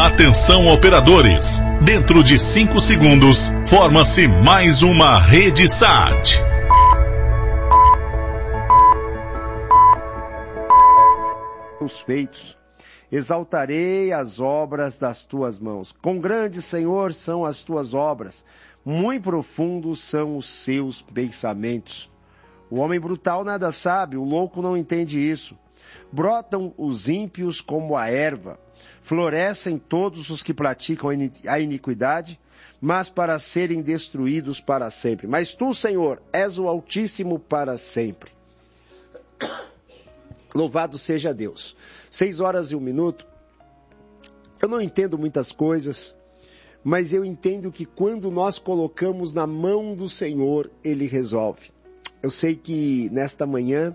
Atenção operadores, dentro de 5 segundos, forma-se mais uma rede SAT. Os feitos, exaltarei as obras das tuas mãos. Quão grandes, Senhor, são as tuas obras, muito profundos são os seus pensamentos. O homem brutal nada sabe, o louco não entende isso. Brotam os ímpios como a erva, florescem todos os que praticam a iniquidade, mas para serem destruídos para sempre. Mas tu, Senhor, és o Altíssimo para sempre. Louvado seja Deus. 6h01. Eu não entendo muitas coisas, mas eu entendo que quando nós colocamos na mão do Senhor, Ele resolve. Eu sei que nesta manhã,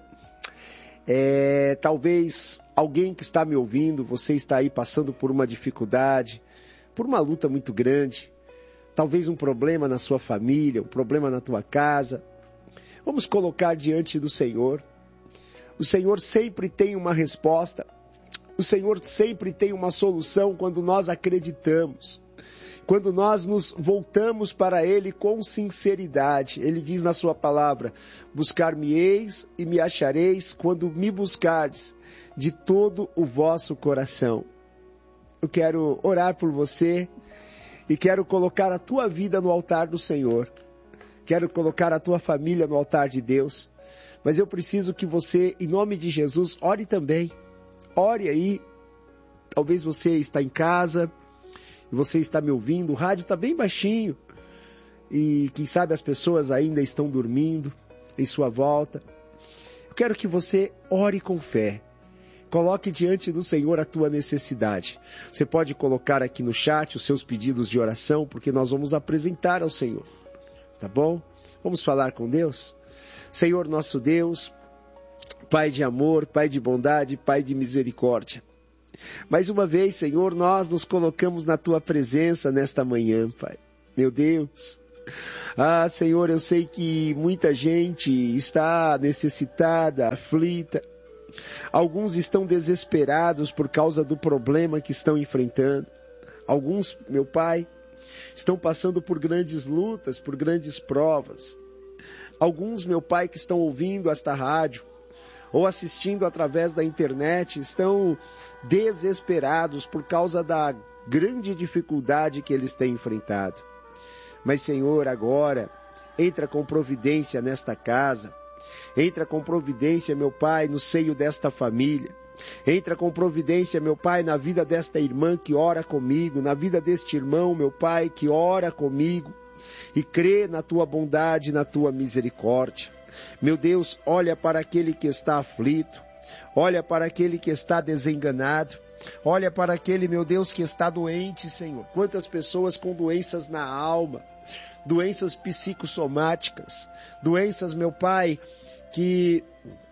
talvez alguém que está me ouvindo, você está aí passando por uma dificuldade, por uma luta muito grande, talvez um problema na sua família, um problema na tua casa. Vamos colocar diante do Senhor. O Senhor sempre tem uma resposta. O Senhor sempre tem uma solução quando nós acreditamos. Quando nós nos voltamos para Ele com sinceridade. Ele diz na sua palavra: buscar-me-eis e me achareis quando me buscardes de todo o vosso coração. Eu quero orar por você e quero colocar a tua vida no altar do Senhor. Quero colocar a tua família no altar de Deus. Mas eu preciso que você, em nome de Jesus, ore também. Ore aí. Talvez você está em casa e você está me ouvindo. O rádio está bem baixinho. E quem sabe as pessoas ainda estão dormindo em sua volta. Eu quero que você ore com fé. Coloque diante do Senhor a tua necessidade. Você pode colocar aqui no chat os seus pedidos de oração, porque nós vamos apresentar ao Senhor. Tá bom? Vamos falar com Deus? Senhor nosso Deus, Pai de amor, Pai de bondade, Pai de misericórdia. Mais uma vez, Senhor, nós nos colocamos na Tua presença nesta manhã, Pai. Meu Deus. Senhor, eu sei que muita gente está necessitada, aflita. Alguns estão desesperados por causa do problema que estão enfrentando. Alguns, meu Pai, estão passando por grandes lutas, por grandes provas. Alguns, meu Pai, que estão ouvindo esta rádio ou assistindo através da internet, estão desesperados por causa da grande dificuldade que eles têm enfrentado. Mas, Senhor, agora, entra com providência nesta casa. Entra com providência, meu Pai, no seio desta família. Entra com providência, meu Pai, na vida desta irmã que ora comigo, na vida deste irmão, meu Pai, que ora comigo. E crê na tua bondade, na tua misericórdia. Meu Deus, olha para aquele que está aflito, olha para aquele que está desenganado, olha para aquele, meu Deus, que está doente, Senhor. Quantas pessoas com doenças na alma, doenças psicossomáticas, doenças, meu Pai, que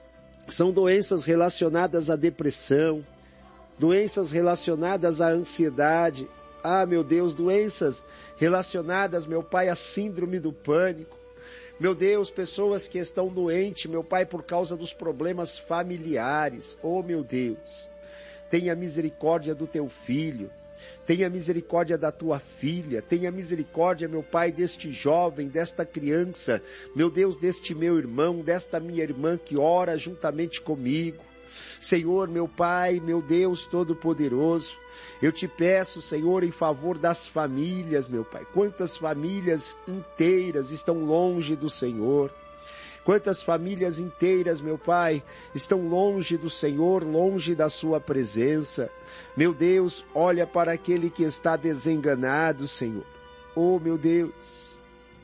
são doenças relacionadas à depressão, doenças relacionadas à ansiedade, meu Deus, doenças relacionadas, meu Pai, à síndrome do pânico. Meu Deus, pessoas que estão doentes, meu Pai, por causa dos problemas familiares. Meu Deus, tenha misericórdia do teu filho, tenha misericórdia da tua filha, tenha misericórdia, meu Pai, deste jovem, desta criança, meu Deus, deste meu irmão, desta minha irmã que ora juntamente comigo. Senhor, meu Pai, meu Deus Todo-Poderoso, eu te peço, Senhor, em favor das famílias, meu Pai. Quantas famílias inteiras estão longe do Senhor. Quantas famílias inteiras, meu Pai, estão longe do Senhor, longe da sua presença. Meu Deus, olha para aquele que está desenganado, Senhor. Meu Deus,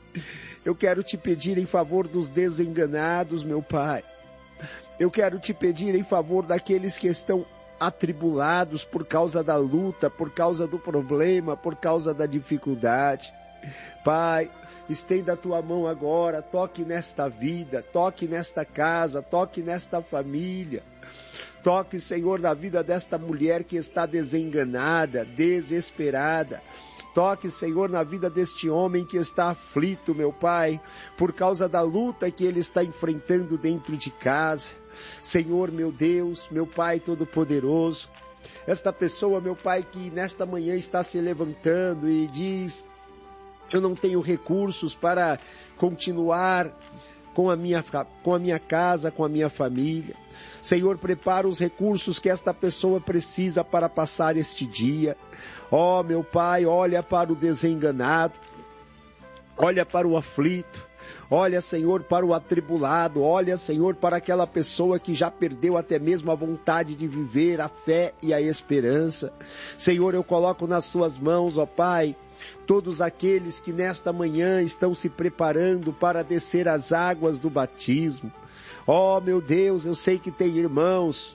eu quero te pedir em favor dos desenganados, meu Pai. Eu quero te pedir em favor daqueles que estão atribulados por causa da luta, por causa do problema, por causa da dificuldade. Pai, estenda a tua mão agora, toque nesta vida, toque nesta casa, toque nesta família. Toque, Senhor, na vida desta mulher que está desenganada, desesperada. Toque, Senhor, na vida deste homem que está aflito, meu Pai, por causa da luta que ele está enfrentando dentro de casa. Senhor, meu Deus, meu Pai Todo-Poderoso, Esta pessoa, meu Pai, que nesta manhã está se levantando e diz: eu não tenho recursos para continuar com a minha casa, com a minha família. Senhor, prepara os recursos que esta pessoa precisa para passar este dia. Ó, meu Pai, olha para o desenganado, olha para o aflito, olha, Senhor, para o atribulado, olha, Senhor, para aquela pessoa que já perdeu até mesmo a vontade de viver, a fé e a esperança. Senhor, eu coloco nas tuas mãos, ó Pai, todos aqueles que nesta manhã estão se preparando para descer as águas do batismo. Ó, meu Deus, eu sei que tem irmãos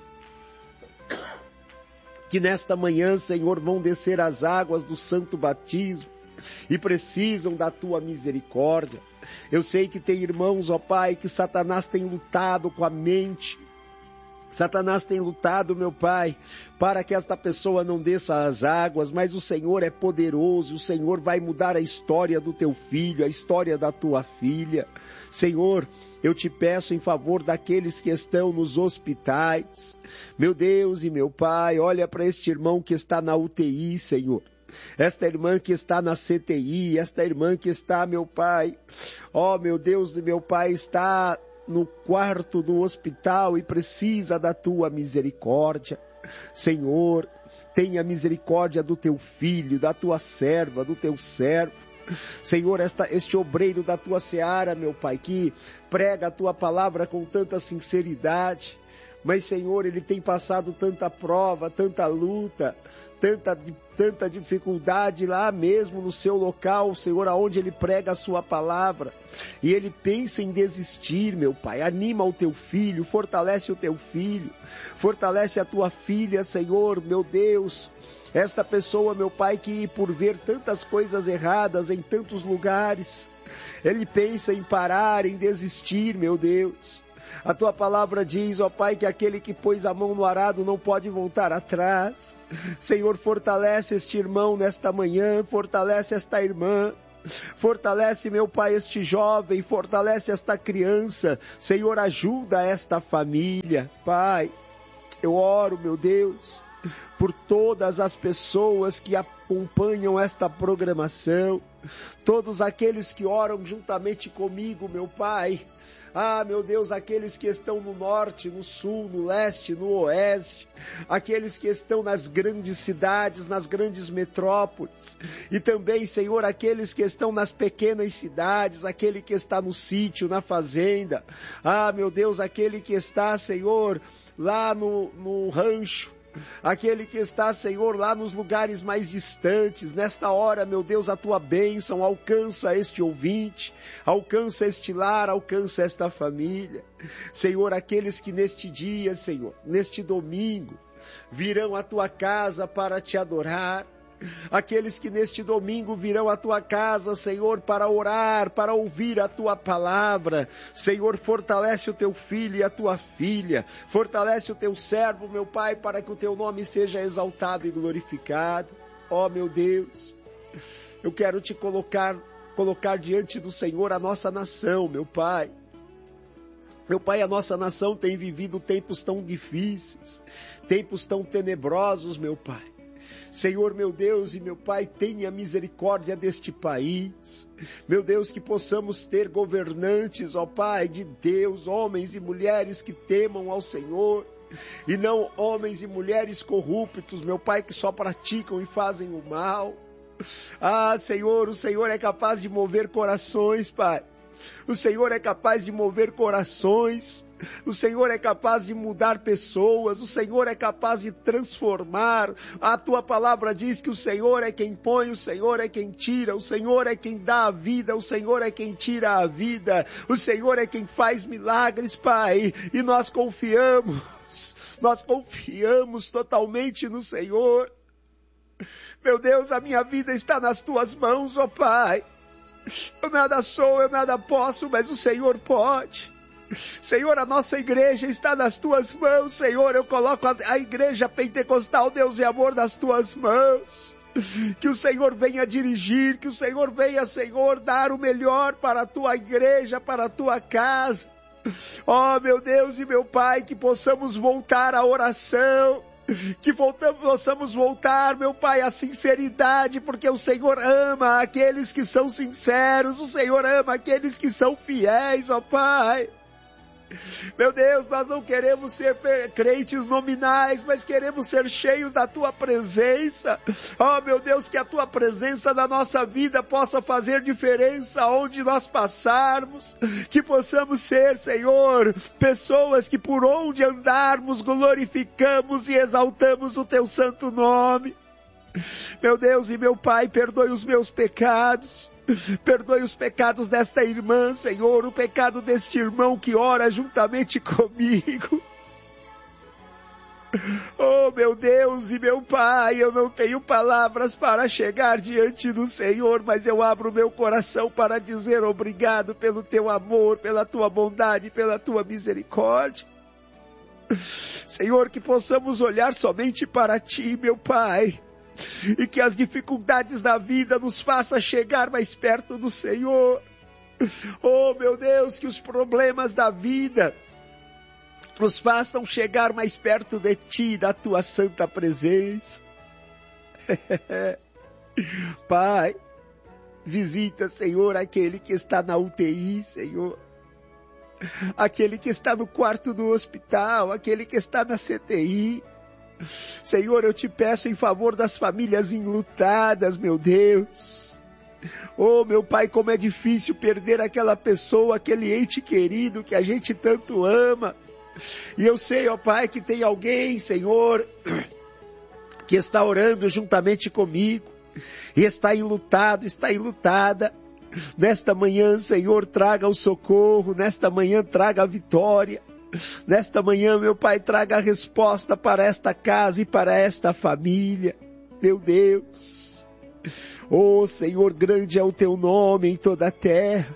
que nesta manhã, Senhor, vão descer as águas do santo batismo e precisam da tua misericórdia. Eu sei que tem irmãos, ó Pai, que Satanás tem lutado com a mente. Satanás tem lutado, meu Pai, para que esta pessoa não desça as águas, mas o Senhor é poderoso, o Senhor vai mudar a história do teu filho, a história da tua filha. Senhor, eu te peço em favor daqueles que estão nos hospitais. Meu Deus e meu Pai, olha para este irmão que está na UTI, Senhor. Esta irmã que está na CTI, esta irmã que está, meu Pai, ó meu Deus e meu Pai, está no quarto do hospital e precisa da tua misericórdia. Senhor, tenha misericórdia do teu filho, da tua serva, do teu servo. Senhor, este obreiro da tua seara, meu Pai, que prega a tua palavra com tanta sinceridade, mas, Senhor, ele tem passado tanta prova, tanta luta, tanta dificuldade lá mesmo no seu local, Senhor, aonde ele prega a sua palavra, e ele pensa em desistir, meu Pai. Anima o teu filho, fortalece o teu filho, fortalece a tua filha, Senhor, meu Deus. Esta pessoa, meu Pai, que por ver tantas coisas erradas em tantos lugares, ele pensa em parar, em desistir, meu Deus. A tua palavra diz, ó Pai, que aquele que pôs a mão no arado não pode voltar atrás. Senhor, fortalece este irmão nesta manhã, fortalece esta irmã, fortalece, meu Pai, este jovem, fortalece esta criança. Senhor, ajuda esta família. Pai, eu oro, meu Deus, por todas as pessoas que acompanham esta programação, todos aqueles que oram juntamente comigo, meu Pai. Ah, meu Deus, aqueles que estão no norte, no sul, no leste, no oeste, aqueles que estão nas grandes cidades, nas grandes metrópoles, e também, Senhor, aqueles que estão nas pequenas cidades, aquele que está no sítio, na fazenda. Ah, meu Deus, aquele que está, Senhor, lá no rancho, aquele que está, Senhor, lá nos lugares mais distantes. Nesta hora, meu Deus, a tua bênção alcança este ouvinte, alcança este lar, alcança esta família. Senhor, aqueles que neste dia, Senhor, neste domingo, virão à tua casa para te adorar, aqueles que neste domingo virão à tua casa, Senhor, para orar, para ouvir a tua palavra. Senhor, fortalece o teu filho e a tua filha, fortalece o teu servo, meu Pai, para que o teu nome seja exaltado e glorificado. Ó, meu Deus, eu quero te colocar diante do Senhor a nossa nação, meu Pai. Meu Pai, a nossa nação tem vivido tempos tão difíceis, tempos tão tenebrosos, meu Pai. Senhor, meu Deus e meu Pai, tenha misericórdia deste país. Meu Deus, que possamos ter governantes, ó Pai de Deus, homens e mulheres que temam ao Senhor, e não homens e mulheres corruptos, meu Pai, que só praticam e fazem o mal. Ah, Senhor, o Senhor é capaz de mover corações, Pai. O Senhor é capaz de mover corações, o Senhor é capaz de mudar pessoas, o Senhor é capaz de transformar. A tua palavra diz que o Senhor é quem põe, o Senhor é quem tira, o Senhor é quem dá a vida, o Senhor é quem tira a vida, o Senhor é quem faz milagres, Pai, e nós confiamos totalmente no Senhor. Meu Deus, a minha vida está nas tuas mãos, ó Pai. Eu nada sou, eu nada posso, mas o Senhor pode. Senhor, a nossa igreja está nas tuas mãos, Senhor. Eu coloco a igreja pentecostal, Deus e amor, nas tuas mãos. Que o Senhor venha dirigir, que o Senhor venha, Senhor, dar o melhor para a tua igreja, para a tua casa. Ó, meu Deus e meu Pai, que possamos voltar à oração, que possamos voltar, meu Pai, à sinceridade, porque o Senhor ama aqueles que são sinceros, o Senhor ama aqueles que são fiéis, ó Pai. Meu Deus, nós não queremos ser crentes nominais, mas queremos ser cheios da Tua presença. Oh, meu Deus, que a Tua presença na nossa vida possa fazer diferença onde nós passarmos. Que possamos ser, Senhor, pessoas que por onde andarmos glorificamos e exaltamos o Teu santo nome. Meu Deus e meu Pai, perdoe os meus pecados. Perdoe os pecados desta irmã, Senhor, o pecado deste irmão que ora juntamente comigo. Oh, meu Deus e meu Pai, eu não tenho palavras para chegar diante do Senhor, mas eu abro meu coração para dizer obrigado pelo Teu amor, pela Tua bondade, pela Tua misericórdia. Senhor, que possamos olhar somente para Ti, meu Pai, e que as dificuldades da vida nos façam chegar mais perto do Senhor. Oh, meu Deus, que os problemas da vida nos façam chegar mais perto de Ti, da Tua santa presença. Pai, visita, Senhor, aquele que está na UTI, Senhor. Aquele que está no quarto do hospital, aquele que está na CTI. Senhor, eu te peço em favor das famílias enlutadas, meu Deus. Oh, meu Pai, como é difícil perder aquela pessoa, aquele ente querido que a gente tanto ama. E eu sei, ó Pai, que tem alguém, Senhor, que está orando juntamente comigo e está enlutado, está enlutada. Nesta manhã, Senhor, traga o socorro, nesta manhã traga a vitória. Nesta manhã, meu Pai, traga a resposta para esta casa e para esta família. Meu Deus. Oh, Senhor, grande é o Teu nome em toda a terra.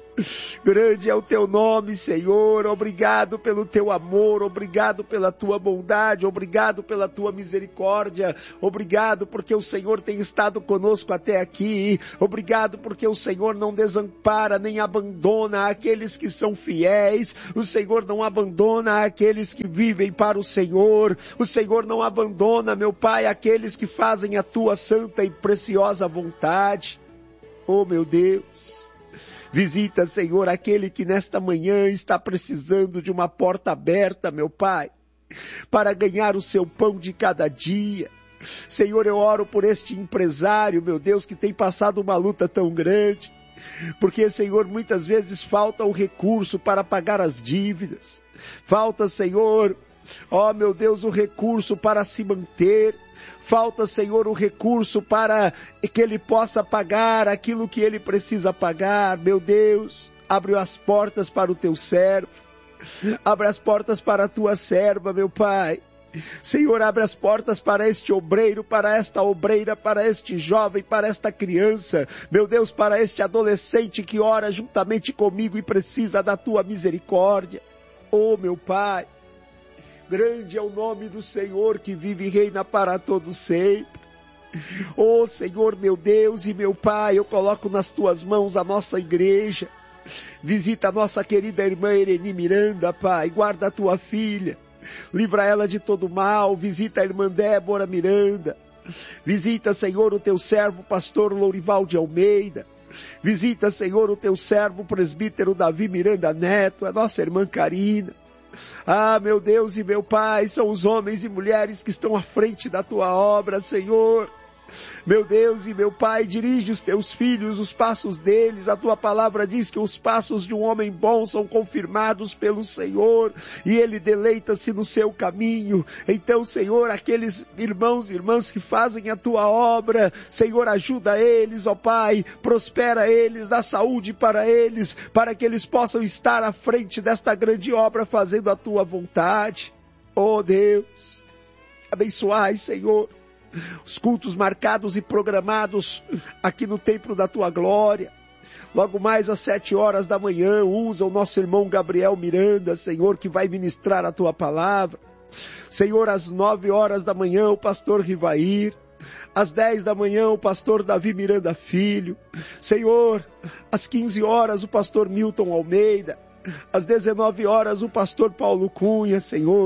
Grande é o Teu nome, Senhor. Obrigado pelo Teu amor, obrigado pela Tua bondade, obrigado pela Tua misericórdia, obrigado porque o Senhor tem estado conosco até aqui, obrigado porque o Senhor não desampara nem abandona aqueles que são fiéis, o Senhor não abandona aqueles que vivem para o Senhor não abandona, meu Pai, aqueles que fazem a Tua santa e preciosa vontade. Oh, meu Deus. Visita, Senhor, aquele que nesta manhã está precisando de uma porta aberta, meu Pai, para ganhar o seu pão de cada dia. Senhor, eu oro por este empresário, meu Deus, que tem passado uma luta tão grande, porque, Senhor, muitas vezes falta o recurso para pagar as dívidas. Falta, Senhor, ó meu Deus, o recurso para se manter. Falta, Senhor, o recurso para que ele possa pagar aquilo que ele precisa pagar. Meu Deus, abre as portas para o Teu servo. Abre as portas para a Tua serva, meu Pai. Senhor, abre as portas para este obreiro, para esta obreira, para este jovem, para esta criança. Meu Deus, para este adolescente que ora juntamente comigo e precisa da Tua misericórdia. Oh, meu Pai. Grande é o nome do Senhor que vive e reina para todos sempre. Oh, Senhor, meu Deus e meu Pai, eu coloco nas Tuas mãos a nossa igreja. Visita a nossa querida irmã Ereni Miranda, Pai. Guarda a Tua filha. Livra ela de todo mal. Visita a irmã Débora Miranda. Visita, Senhor, o Teu servo, pastor Lourival de Almeida. Visita, Senhor, o Teu servo, presbítero Davi Miranda Neto, a nossa irmã Karina. Ah, meu Deus e meu Pai, são os homens e mulheres que estão à frente da Tua obra, Senhor. Meu Deus e meu Pai, dirige os Teus filhos, os passos deles. A Tua palavra diz que os passos de um homem bom são confirmados pelo Senhor e ele deleita-se no seu caminho. Então, Senhor, aqueles irmãos e irmãs que fazem a Tua obra, Senhor, ajuda eles, ó Pai, prospera eles, dá saúde para eles, para que eles possam estar à frente desta grande obra fazendo a Tua vontade. Oh Deus, abençoai, Senhor, os cultos marcados e programados aqui no templo da Tua glória. Logo mais às 7 horas da manhã, usa o nosso irmão Gabriel Miranda, Senhor, que vai ministrar a Tua palavra. Senhor, às 9 horas da manhã, o pastor Rivair. Às 10 da manhã, o pastor Davi Miranda Filho. Senhor, às 15 horas, o pastor Milton Almeida. Às 19 horas, o pastor Paulo Cunha, Senhor.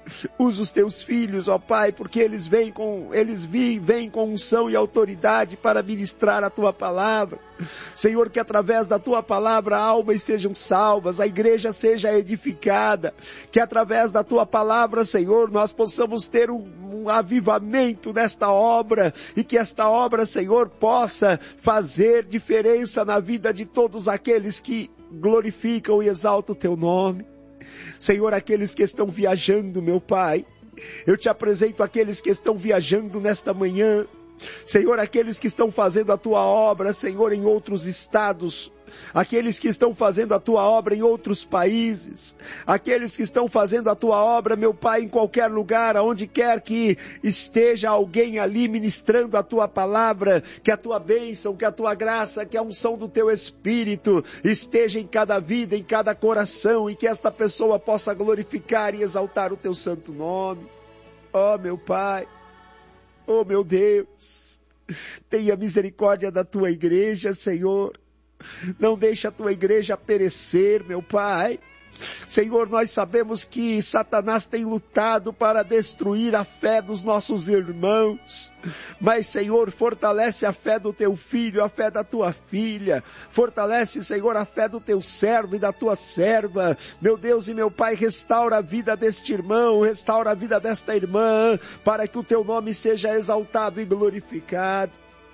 Usa os teus filhos, ó Pai, porque eles vêm com unção e autoridade para ministrar a tua palavra. Senhor, que através da tua palavra almas sejam salvas, a igreja seja edificada, que através da tua palavra, Senhor, nós possamos ter um avivamento nesta obra, e que esta obra, Senhor, possa fazer diferença na vida de todos aqueles que glorificam e exaltam o teu nome. Senhor, aqueles que estão viajando, meu Pai, eu te apresento aqueles que estão viajando nesta manhã. Senhor, aqueles que estão fazendo a tua obra, Senhor, em outros estados, aqueles que estão fazendo a tua obra em outros países, aqueles que estão fazendo a tua obra, meu Pai, em qualquer lugar, aonde quer que esteja alguém ali ministrando a tua palavra, que a tua bênção, que a tua graça, que a unção do teu Espírito esteja em cada vida, em cada coração, e que esta pessoa possa glorificar e exaltar o teu santo nome. Ó meu Pai, oh meu Deus, tenha misericórdia da tua igreja, Senhor. Não deixa a tua igreja perecer, meu Pai. Senhor, nós sabemos que Satanás tem lutado para destruir a fé dos nossos irmãos. Mas, Senhor, fortalece a fé do teu filho, a fé da tua filha. Fortalece, Senhor, a fé do teu servo e da tua serva. Meu Deus e meu Pai, restaura a vida deste irmão, restaura a vida desta irmã, para que o teu nome seja exaltado e glorificado.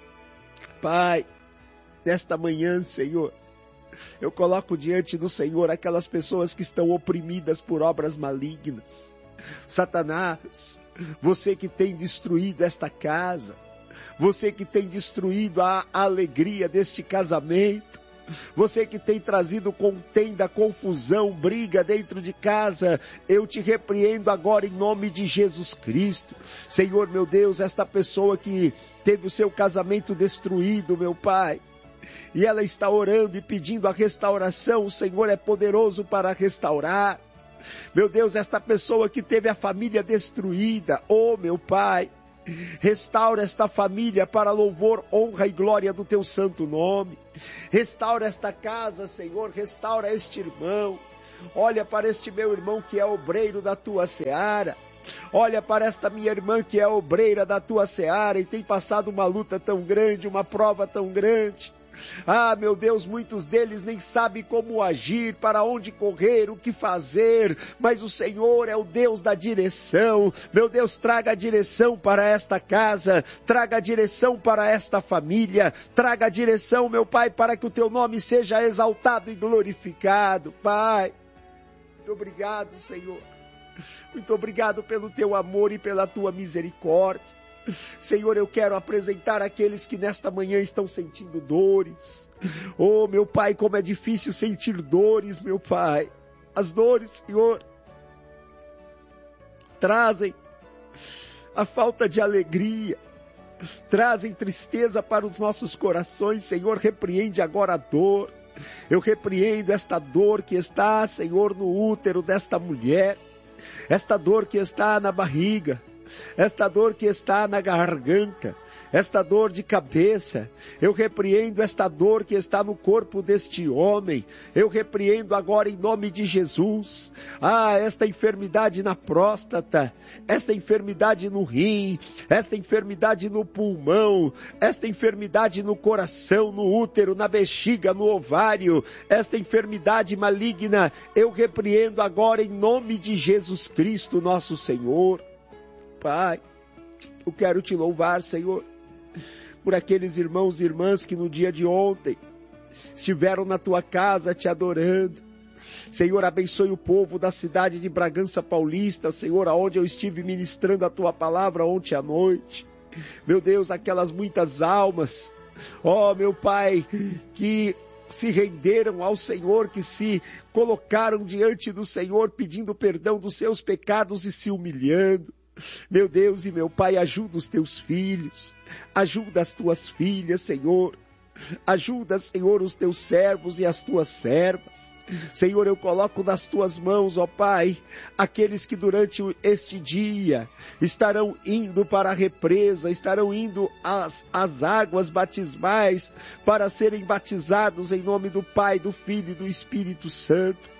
Pai, nesta manhã, Senhor, eu coloco diante do Senhor aquelas pessoas que estão oprimidas por obras malignas. Satanás, você que tem destruído esta casa, você que tem destruído a alegria deste casamento, você que tem trazido contenda, confusão, briga dentro de casa, eu te repreendo agora em nome de Jesus Cristo. Senhor, meu Deus, esta pessoa que teve o seu casamento destruído, meu Pai, e ela está orando e pedindo a restauração, o Senhor é poderoso para restaurar. Meu Deus, esta pessoa que teve a família destruída, oh meu Pai, restaura esta família para louvor, honra e glória do teu santo nome. Restaura esta casa, Senhor, restaura este irmão. Olha para este meu irmão que é obreiro da tua seara. Olha para esta minha irmã que é obreira da tua seara e tem passado uma luta tão grande, uma prova tão grande. Ah, meu Deus, muitos deles nem sabem como agir, para onde correr, o que fazer, mas o Senhor é o Deus da direção. Meu Deus, traga a direção para esta casa, traga a direção para esta família, traga a direção, meu Pai, para que o teu nome seja exaltado e glorificado. Pai, muito obrigado, Senhor. Muito obrigado pelo teu amor e pela tua misericórdia. Senhor, eu quero apresentar aqueles que nesta manhã estão sentindo dores. Oh, meu Pai, como é difícil sentir dores, meu Pai. As dores, Senhor, trazem a falta de alegria, trazem tristeza para os nossos corações. Senhor, repreende agora a dor. Eu repreendo esta dor que está, Senhor, no útero desta mulher, esta dor que está na barriga, esta dor que está na garganta, esta dor de cabeça. Eu repreendo esta dor que está no corpo deste homem. Eu repreendo agora em nome de Jesus. Ah, esta enfermidade na próstata, esta enfermidade no rim, esta enfermidade no pulmão, esta enfermidade no coração, no útero, na bexiga, no ovário, esta enfermidade maligna, eu repreendo agora em nome de Jesus Cristo, nosso Senhor. Pai, eu quero te louvar, Senhor, por aqueles irmãos e irmãs que no dia de ontem estiveram na tua casa te adorando. Senhor, abençoe o povo da cidade de Bragança Paulista, Senhor, aonde eu estive ministrando a tua palavra ontem à noite. Meu Deus, aquelas muitas almas, ó meu Pai, que se renderam ao Senhor, que se colocaram diante do Senhor pedindo perdão dos seus pecados e se humilhando. Meu Deus e meu Pai, ajuda os teus filhos, ajuda as tuas filhas, Senhor, ajuda, Senhor, os teus servos e as tuas servas. Senhor, eu coloco nas tuas mãos, ó Pai, aqueles que durante este dia estarão indo para a represa, estarão indo às águas batismais para serem batizados em nome do Pai, do Filho e do Espírito Santo.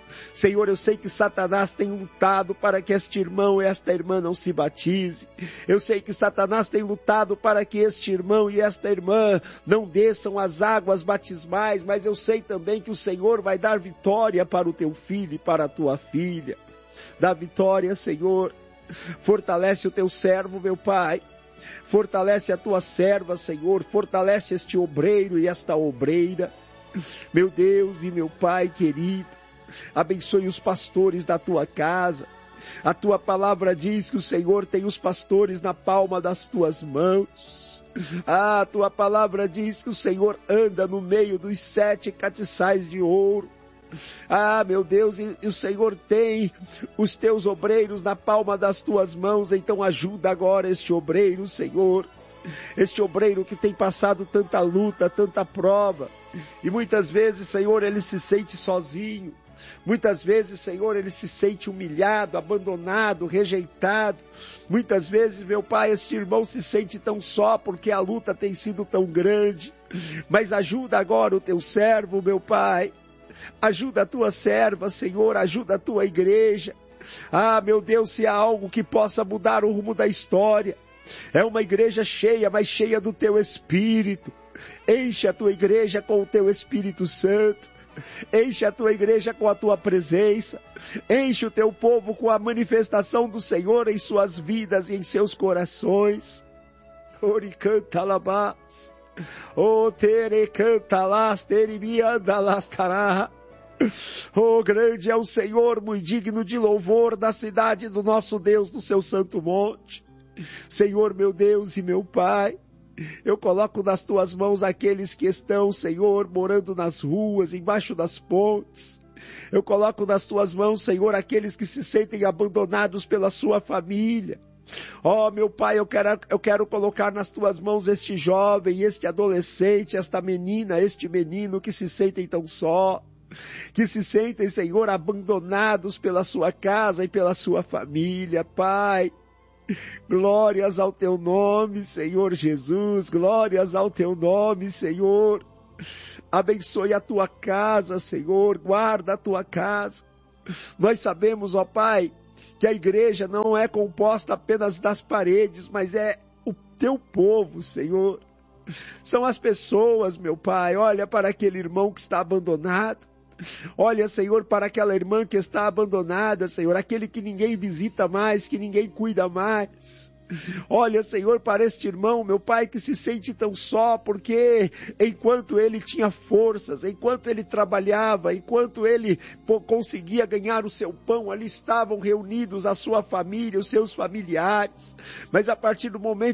Senhor, eu sei que Satanás tem lutado para que este irmão e esta irmã não se batize. Eu sei que Satanás tem lutado para que este irmão e esta irmã não desçam as águas batismais, mas eu sei também que o Senhor vai dar vitória para o teu filho e para a tua filha. Dá vitória, Senhor. Fortalece o teu servo, meu Pai. Fortalece a tua serva, Senhor. Fortalece este obreiro e esta obreira. Meu Deus e meu Pai querido, abençoe os pastores da tua casa. A tua palavra diz que o Senhor tem os pastores na palma das tuas mãos. A tua palavra diz que o Senhor anda no meio dos 7 castiçais de ouro. Meu Deus, e o Senhor tem os teus obreiros na palma das tuas mãos, então ajuda agora este obreiro, Senhor. Este obreiro que tem passado tanta luta, tanta prova. E muitas vezes, Senhor, ele se sente sozinho. Muitas vezes, Senhor, ele se sente humilhado, abandonado, rejeitado. Muitas vezes, meu Pai, este irmão se sente tão só porque a luta tem sido tão grande. Mas ajuda agora o teu servo, meu Pai. Ajuda a tua serva, Senhor, ajuda a tua igreja. Meu Deus, se há algo que possa mudar o rumo da história, é uma igreja cheia, mas cheia do teu Espírito. Enche a tua igreja com o teu Espírito Santo. Enche a tua igreja com a tua presença. Enche o teu povo com a manifestação do Senhor em suas vidas e em seus corações. Oricantalabás. O terecantalas terimiandalastará. Grande é o Senhor, muito digno de louvor da cidade do nosso Deus, do seu santo monte. Senhor, meu Deus e meu Pai, eu coloco nas tuas mãos aqueles que estão, Senhor, morando nas ruas, embaixo das pontes. Eu coloco nas tuas mãos, Senhor, aqueles que se sentem abandonados pela sua família. Meu Pai, eu quero colocar nas tuas mãos este jovem, este adolescente, esta menina, este menino que se sentem tão só, que se sentem, Senhor, abandonados pela sua casa e pela sua família, Pai. Glórias ao teu nome, Senhor Jesus, glórias ao teu nome, Senhor. Abençoe a tua casa, Senhor, guarda a tua casa. Nós sabemos, ó Pai, que a igreja não é composta apenas das paredes, mas é o teu povo, Senhor. São as pessoas, meu Pai. Olha para aquele irmão que está abandonado. Olha, Senhor, para aquela irmã que está abandonada, Senhor, aquele que ninguém visita mais, que ninguém cuida mais. Olha, Senhor, para este irmão, meu Pai, que se sente tão só, porque enquanto ele tinha forças, enquanto ele trabalhava, enquanto ele conseguia ganhar o seu pão, ali estavam reunidos a sua família, os seus familiares. Mas a partir do momento